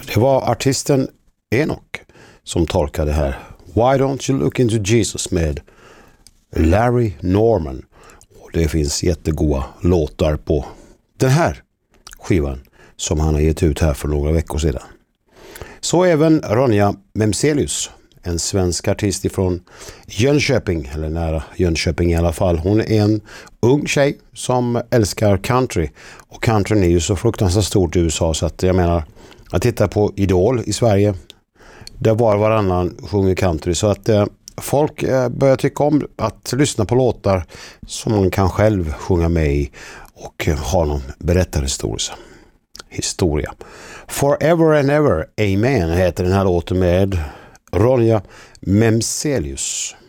Det var artisten Enoch som tolkade här Why Don't You Look Into Jesus med Larry Norman. Och det finns jättegoda låtar på den här skivan som han har gett ut här för några veckor sedan. Så även Ronja Memzelius, en svensk artist ifrån Jönköping, eller nära Jönköping i alla fall. Hon är en ung tjej som älskar country. Och countryn är ju så fruktansvärt stort i USA, så att jag menar, att titta på Idol i Sverige, där varannan sjunger country. Så att folk börjar tycka om att lyssna på låtar som man kan själv sjunga med i och ha någon berättarhistoria. Forever and Ever, Amen heter den här låten med Ronja Memzelius.